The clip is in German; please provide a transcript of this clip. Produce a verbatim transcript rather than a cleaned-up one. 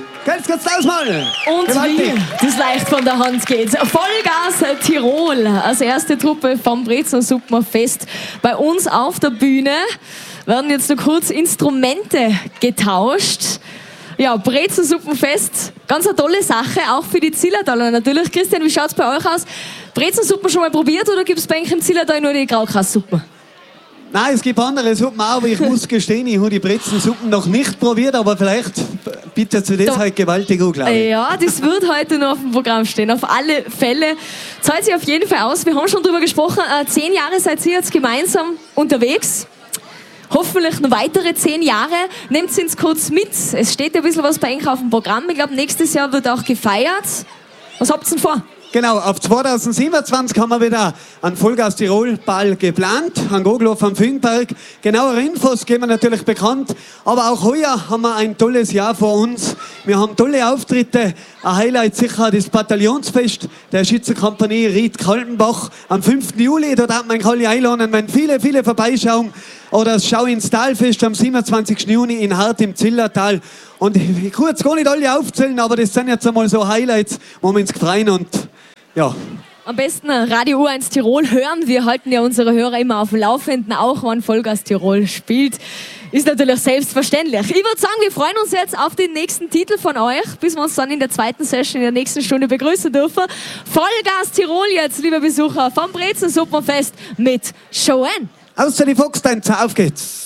Ganz kurz ausmalen. Und Gewaltig. wie das leicht von der Hand geht. Vollgas Tirol als erste Truppe vom Brezen Suppenfest. Bei uns auf der Bühne werden jetzt noch kurz Instrumente getauscht. Ja, Brezen Suppenfest, ganz eine tolle Sache, auch für die Zillertaler natürlich. Christian, wie schaut es bei euch aus? Brezensuppen schon mal probiert oder gibt es bei euch im Zillertal nur die Graukrasssuppe? Nein, es gibt andere Suppen auch, aber ich muss gestehen, ich habe die Brezensuppen noch nicht probiert, aber vielleicht bietet sich das Doch. halt gewaltig an, glaube ich. Ja, das wird heute noch auf dem Programm stehen, auf alle Fälle. Zahlt sich auf jeden Fall aus, wir haben schon drüber gesprochen, äh, zehn Jahre seid ihr jetzt gemeinsam unterwegs. Hoffentlich noch weitere zehn Jahre. Nehmt es uns kurz mit. Es steht ja ein bisschen was bei euch auf dem Programm. Ich glaube, nächstes Jahr wird auch gefeiert. Was habt ihr denn vor? Genau, auf zweitausendsiebenundzwanzig haben wir wieder einen Vollgas Tirol Ball geplant, an Goglof am Füngberg. Genauere Infos geben wir natürlich bekannt, aber auch heuer haben wir ein tolles Jahr vor uns. Wir haben tolle Auftritte, ein Highlight sicher das Bataillonsfest der Schützenkompanie Ried Kaltenbach am fünften Juli. Dort hat man alle einladen, wenn viele, viele vorbeischauen. Oder das Schau ins Talfest am siebenundzwanzigsten Juni in Hart im Zillertal. Und ich kann jetzt gar nicht alle aufzählen, aber das sind jetzt einmal so Highlights, wo wir uns freuen und ja. Am besten Radio U eins Tirol hören. Wir halten ja unsere Hörer immer auf dem Laufenden, auch wenn Vollgas Tirol spielt. Ist natürlich selbstverständlich. Ich würde sagen, wir freuen uns jetzt auf den nächsten Titel von euch, bis wir uns dann in der zweiten Session in der nächsten Stunde begrüßen dürfen. Vollgas Tirol jetzt, liebe Besucher, vom Brezen Suppenfest mit Joanne. Außer die Foxtänzer, auf geht's!